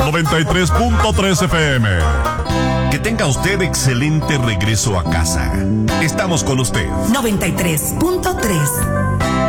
93.3 FM. Que tenga usted excelente regreso a casa. Estamos con usted. 93.3.